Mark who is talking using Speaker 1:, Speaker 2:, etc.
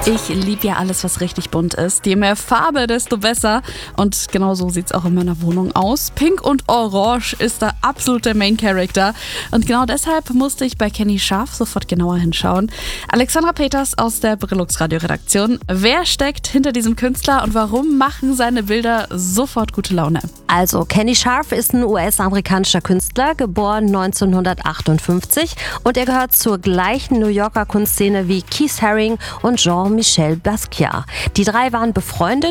Speaker 1: Ich liebe ja alles, was richtig bunt ist. Je mehr Farbe, desto besser. Und genau so sieht es auch in meiner Wohnung aus. Pink und Orange ist der absolute Main Character. Und genau deshalb musste ich bei Kenny Scharf sofort genauer hinschauen. Alexandra Peters aus der Brillux Radio-Redaktion. Wer steckt hinter diesem Künstler und warum machen seine Bilder sofort gute Laune?
Speaker 2: Also, Kenny Scharf ist ein US-amerikanischer Künstler, geboren 1958, und er gehört zur gleichen New Yorker Kunstszene wie Keith Haring und Jean-Michel Basquiat. Die drei waren befreundet